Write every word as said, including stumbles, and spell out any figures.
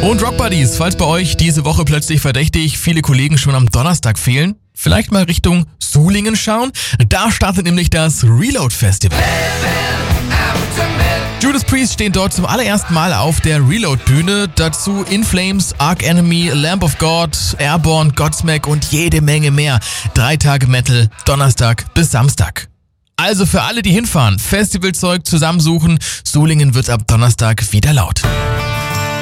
Und Rock Buddies, falls bei euch diese Woche plötzlich verdächtig viele Kollegen schon am Donnerstag fehlen, vielleicht mal Richtung Sulingen schauen. Da startet nämlich das Reload Festival. Judas Priest stehen dort zum allerersten Mal auf der Reload-Bühne. Dazu In Flames, Arch Enemy, Lamb of God, Airborne, Godsmack und jede Menge mehr. Drei Tage Metal, Donnerstag bis Samstag. Also für alle, die hinfahren, Festivalzeug zusammensuchen. Sulingen wird ab Donnerstag wieder laut.